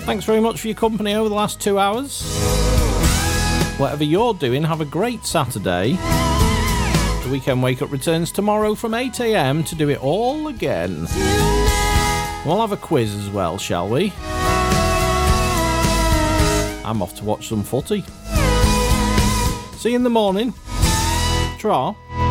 Thanks very much for your company over the last 2 hours. Whatever you're doing, have a great Saturday. The Weekend Wake Up returns tomorrow from 8 a.m. to do it all again. We'll have a quiz as well, shall we? I'm off to watch some footy. See you in the morning. Ta-ra.